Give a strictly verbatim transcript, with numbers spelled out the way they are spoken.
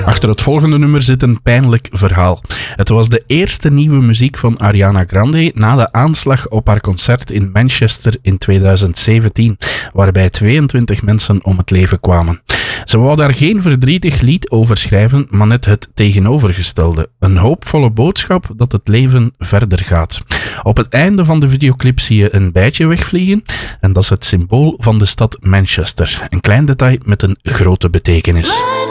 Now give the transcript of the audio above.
Achter het volgende nummer zit een pijnlijk verhaal. Het was de eerste nieuwe muziek van Ariana Grande na de aanslag op haar concert in Manchester in tweeduizend zeventien, waarbij tweeëntwintig mensen om het leven kwamen. Ze wou daar geen verdrietig lied over schrijven, maar net het tegenovergestelde. Een hoopvolle boodschap dat het leven verder gaat. Op het einde van de videoclip zie je een bijtje wegvliegen en dat is het symbool van de stad Manchester. Een klein detail met een grote betekenis.